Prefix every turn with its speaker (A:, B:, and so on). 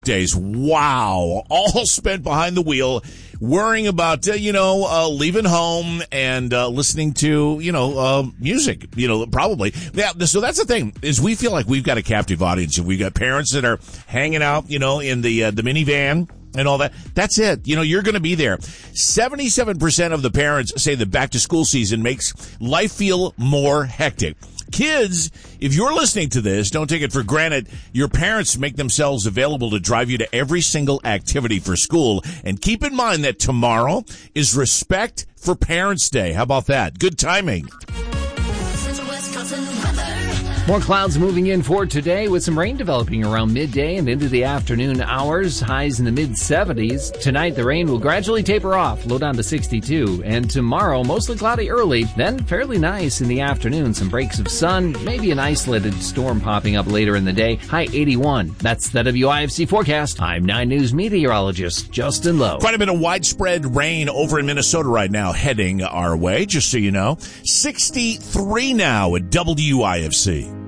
A: days. Wow. All spent behind the wheel, worrying about, leaving home and listening to, music, probably. Yeah, so that's the thing, is we feel like we've got a captive audience, and we've got parents that are hanging out, in the minivan and all that. That's it. You're going to be there. 77% of the parents say the back-to-school season makes life feel more hectic. Kids, if you're listening to this, don't take it for granted. Your parents make themselves available to drive you to every single activity for school. And keep in mind that tomorrow is Respect for Parents Day. How about that? Good timing.
B: More clouds moving in for today with some rain developing around midday and into the afternoon hours. Highs in the mid-70s. Tonight, the rain will gradually taper off, low down to 62. And tomorrow, mostly cloudy early, then fairly nice in the afternoon. Some breaks of sun, maybe an isolated storm popping up later in the day. High 81. That's the WIFC forecast. I'm 9 News meteorologist Justin Lowe.
A: Quite a bit of widespread rain over in Minnesota right now heading our way, just so you know. 63 now at WIFC.